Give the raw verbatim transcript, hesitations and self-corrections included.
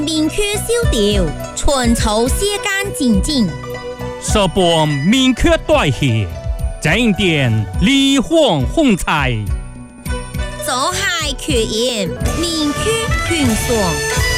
明确修调，春秋时间静静。 说半明确代谢，正点离荒风采。 走海缺盐，明确平顺。